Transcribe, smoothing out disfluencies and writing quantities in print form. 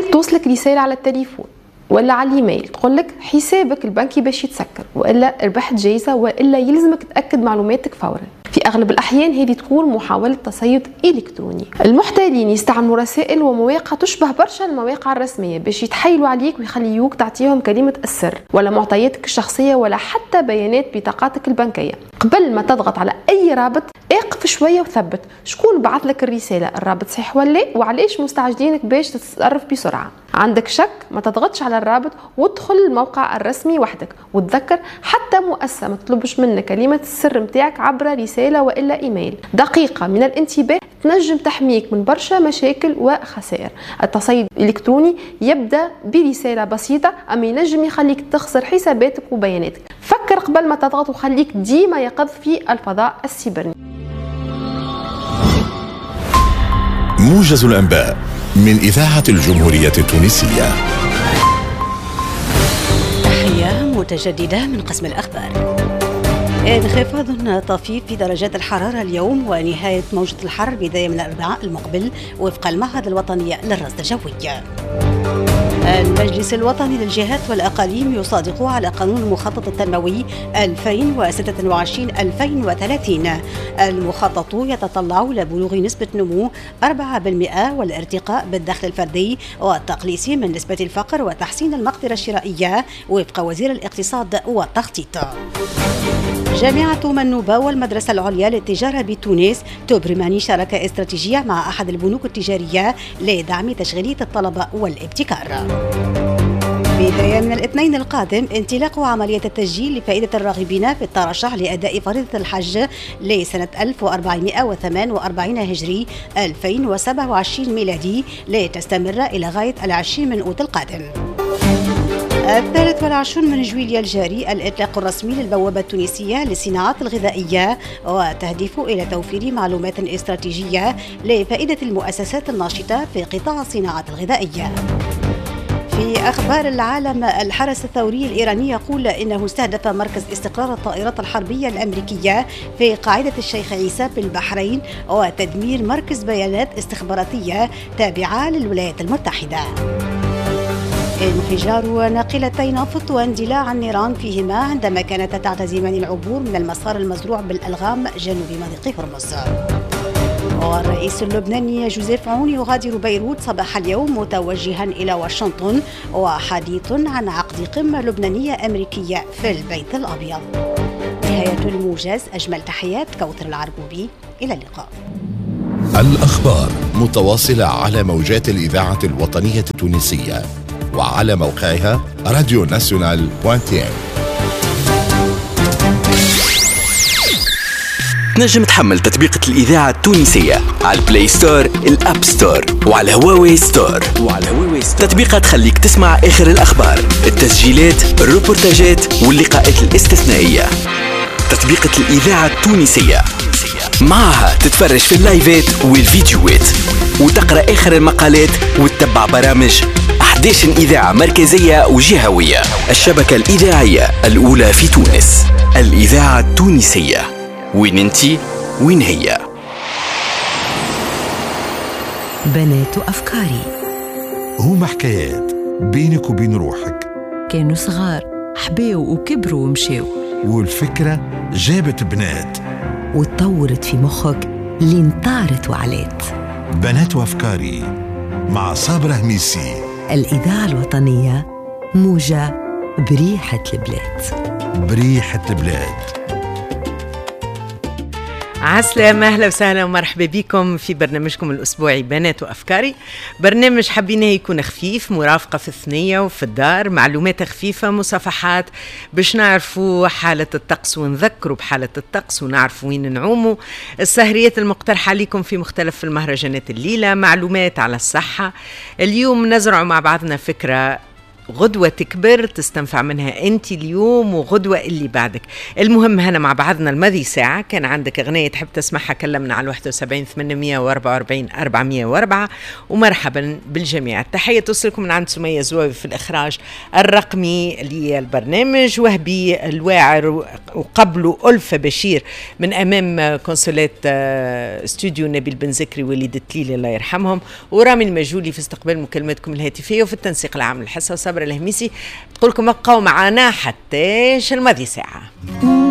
توصلك رسالة على التليفون ولا على الايميل تقول لك حسابك البنكي باش يتسكر، والا ربحت جايزه، والا يلزمك تاكد معلوماتك فورا. في اغلب الاحيان هذه تكون محاوله تصيد الكتروني. المحتالين يستعملوا رسائل ومواقع تشبه برشا المواقع الرسميه باش يتحايلوا عليك ويخليوك تعطيهم كلمه السر ولا معطياتك الشخصيه ولا حتى بيانات بطاقاتك البنكيه. قبل ما تضغط على اي رابط اقف شويه وثبت شكون بعث لك الرساله، الرابط صحيح ولا وعلاش مستعجلينك باش تتصرف بسرعه. عندك شك ما تضغطش على الرابط وادخل الموقع الرسمي وحدك، وتذكر حتى مؤسسه ما تطلبش منك كلمه السر نتاعك عبر رساله والا ايميل. دقيقه من الانتباه تنجم تحميك من برشا مشاكل وخسائر. التصيد الالكتروني يبدا برساله بسيطه اما ينجم يخليك تخسر حساباتك وبياناتك. فكر قبل ما تضغط وخليك ديما يقظ في الفضاء السيبرني. موجز الأنباء من إذاعة الجمهورية التونسية. تحية متجددة من قسم الأخبار. انخفاض طفيف في درجات الحرارة اليوم ونهاية موجة الحر بداية من الأربعاء المقبل وفق المعهد الوطني للرصد الجوي. المجلس الوطني للجهات والأقاليم يصادق على قانون المخطط التنموي 2026-2030. المخطط يتطلع لبلوغ نسبة نمو 4% والارتقاء بالدخل الفردي والتقليص من نسبة الفقر وتحسين المقدرة الشرائية وفق وزير الاقتصاد والتخطيط. جامعة منوبة والمدرسة العليا للتجارة بتونس تبرمان شراكة استراتيجية مع أحد البنوك التجارية لدعم تشغيلية الطلبة والابتكار. بداية من الاثنين القادم انطلاق عملية التسجيل لفائدة الراغبين في الترشح لأداء فريضة الحج لسنة 1448 هجري 2027 ميلادي لتستمر إلى غاية 20 من أوت القادم. 23 من جويليا الجاري الإطلاق الرسمي للبوابة التونسية للصناعات الغذائية وتهدف إلى توفير معلومات استراتيجية لفائدة المؤسسات الناشطة في قطاع الصناعات الغذائية. في أخبار العالم، الحرس الثوري الإيراني يقول إنه استهدف مركز استقرار الطائرات الحربية الأمريكية في قاعدة الشيخ عيسى بالبحرين وتدمير مركز بيانات استخباراتية تابعة للولايات المتحدة. انفجار ناقلتي نفط واندلاع النيران فيهما عندما كانتا تعتزمان العبور من المسار المزروع بالألغام جنوب مضيق هرمز. والرئيس اللبناني جوزيف عون يغادر بيروت صباح اليوم متوجها إلى واشنطن وحديث عن عقد قمة لبنانية أمريكية في البيت الأبيض. نهاية الموجز، أجمل تحيات كوثر العربوبي، إلى اللقاء. الأخبار متواصلة على موجات الإذاعة الوطنية التونسية وعلى موقعها radionational.tn. تنجم تحمل تطبيقة الإذاعة التونسية على البلاي ستور، الأب ستور وعلى هواوي ستور. تطبيقات تخليك تسمع آخر الأخبار، التسجيلات، الروبورتاجات واللقاءات الاستثنائية. تطبيقة الإذاعة التونسية معها تتفرج في اللايفات والفيديوهات وتقرأ آخر المقالات وتتبع برامج 11 إذاعة مركزية وجهوية. الشبكة الإذاعية الأولى في تونس، الإذاعة التونسية. وين انتي وين هي؟ بنات أفكاري هما حكايات بينك وبين روحك، كانوا صغار حباو وكبروا ومشاو، والفكرة جابت بنات وتطورت في مخك لين طارت وعلات. بنات وأفكاري مع صابرة هميسي، الإذاعة الوطنية، موجة بريحة البلاد. بريحة البلاد. عسلامة، أهلا وسهلا ومرحبا بكم في برنامجكم الأسبوعي بنات وأفكاري. برنامج حبيناه يكون خفيف، مرافقة في الثنية وفي الدار، معلومات خفيفة، مصافحات باش نعرفوا حالة الطقس ونذكروا بحالة الطقس ونعرفوا وين نعوموا. السهريات المقترحة لكم في مختلف المهرجانات الليلة، معلومات على الصحة. اليوم نزرع مع بعضنا فكرة غدوة تكبر تستنفع منها أنت اليوم وغدوة اللي بعدك. المهم هنا مع بعضنا الماضي ساعة كان عندك أغنية تحب تسمعها، كلمنا على 71 844 404. ومرحبا بالجميع. التحية توصلكم من عند سمية زواوي في الإخراج الرقمي للبرنامج، وهبي الواعر وقبله ألفة بشير من أمام كونسولات استوديو نبيل بن زكري وليدة ليلي الله يرحمهم، ورامي المجولي في استقبال مكالماتكم الهاتفية وفي التنسيق العام للحصة، وصبر الهميسي تقولكم ابقوا معنا حتى الماضي ساعة.